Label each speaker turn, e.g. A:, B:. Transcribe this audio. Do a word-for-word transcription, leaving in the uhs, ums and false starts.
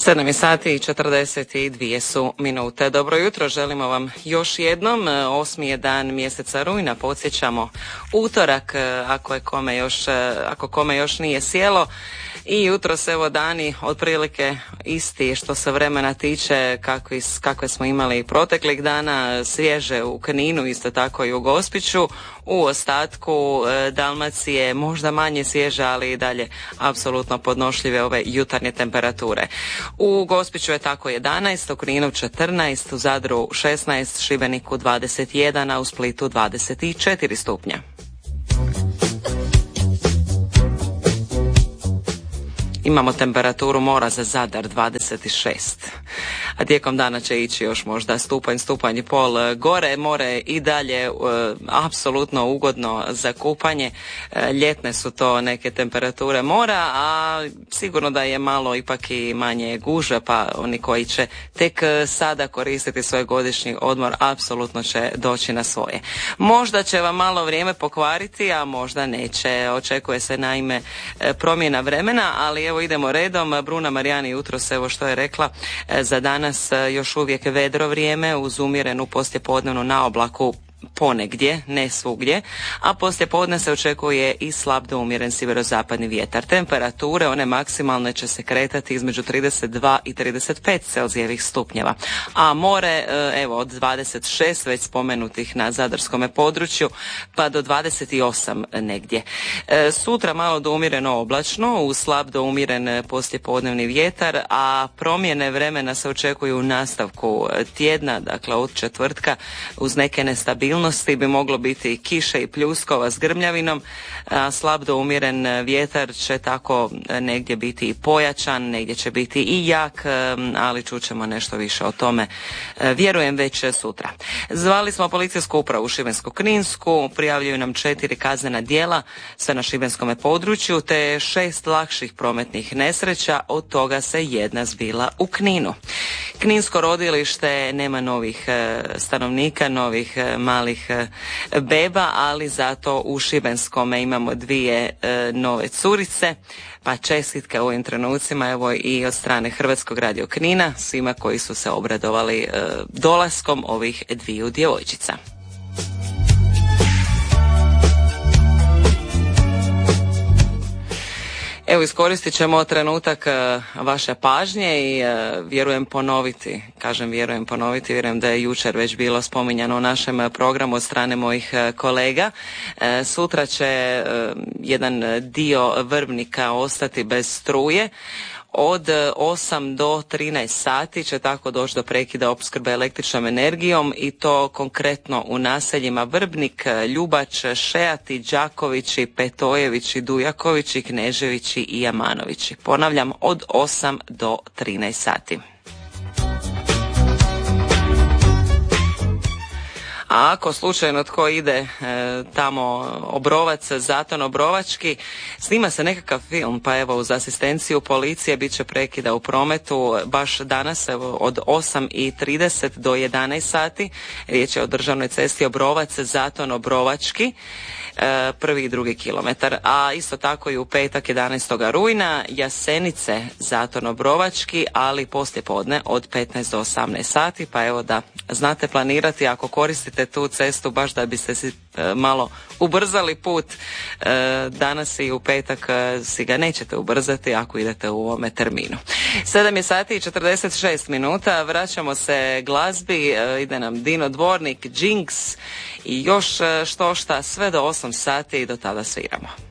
A: sedam je sati i četrdeset dvije su minute. Dobro jutro, želimo vam još jednom. Osmi je dan mjeseca rujna, podsjećamo utorak, ako je kome još, ako kome još nije sjelo. I jutros evo dani otprilike isti što se vremena tiče kakvi, kakve smo imali proteklih dana, svježe u Kninu, isto tako i u Gospiću. U ostatku e, Dalmacije možda manje svježe, ali i dalje apsolutno podnošljive ove jutarnje temperature. U Gospiću je tako jedanaest, u Kninu četrnaest, u Zadru šesnaest, Šibeniku dvadeset jedan, a u Splitu dvadeset četiri stupnja. Imamo temperaturu mora za Zadar dvadeset šest, a tijekom dana će ići još možda stupanj, stupanj i pol gore. More i dalje e, apsolutno ugodno za kupanje. E, ljetne su to neke temperature mora, a sigurno da je malo ipak i manje gužve, pa oni koji će tek sada koristiti svoj godišnji odmor apsolutno će doći na svoje. Možda će vam malo vrijeme pokvariti, a možda neće. Očekuje se naime promjena vremena, ali evo idemo redom. Bruna Marijani jutros, evo što je rekla, za danas još uvijek vedro vrijeme uz umjerenu poslijepodnevnu naoblaku ponegdje, ne svugdje, a poslijepodne se očekuje i slab do umjeren sjeverozapadni vjetar. Temperature, one maksimalne, će se kretati između trideset dva i trideset pet celzijevih stupnjeva, a more evo od dvadeset šest već spomenutih na zadarskome području pa do dvadeset osam negdje. Sutra malo do umjereno oblačno uz slab do umjeren poslijepodnevni vjetar, a promjene vremena se očekuju u nastavku tjedna, dakle od četvrtka, uz neke nestabilnosti bi moglo biti kiše i pljuskova s grmljavinom, a slab do umjeren vjetar će tako negdje biti i pojačan, negdje će biti i jak, ali čućemo nešto više o tome, vjerujem, već sutra. Zvali smo policijsku upravu Šibensko-kninsku, prijavljuju nam četiri kaznena djela, sve na šibenskom području, te šest lakših prometnih nesreća, od toga se jedna zbila u Kninu. Kninsko rodilište nema novih stanovnika, novih malih beba, ali zato u Šibenskome imamo dvije e, nove curice, pa čestitke u ovim trenucima evo i od strane Hrvatskog radio Knina svima koji su se obradovali e, dolaskom ovih dviju djevojčica. Evo, iskoristit ćemo trenutak uh, vaše pažnje i uh, vjerujem ponoviti, kažem vjerujem ponoviti, vjerujem da je jučer već bilo spominjano u našem programu od strane mojih uh, kolega. Uh, sutra će uh, jedan dio Vrbnika ostati bez struje. Od osam do trinaest sati će tako doći do prekida opskrbe električnom energijom i to konkretno u naseljima Vrbnik, Ljubač, Šeati, Đakovići, Petojevići, Dujakovići, Kneževići i Jamanovići. Ponavljam, od osam do trinaest sati. A ako slučajno tko ide e, tamo Obrovac, Zaton Obrovački, snima se nekakav film, pa evo uz asistenciju policije bit će prekida u prometu baš danas evo, od osam i trideset do jedanaest sati. Riječ je o državnoj cesti Obrovac, Zaton Obrovački, e, prvi i drugi kilometar. A isto tako i u petak jedanaestog rujna Jasenice, Zaton Obrovački, ali poslijepodne od petnaest do osamnaest sati, pa evo da znate planirati ako koristite tu cestu baš da biste si e, malo ubrzali put. E, danas i u petak e, si ga nećete ubrzati ako idete u ovome terminu. sedam je sati i četrdeset šest minuta, vraćamo se glazbi, e, ide nam Dino Dvornik, Jinx i još e, što šta sve do osam sati i do tada sviramo.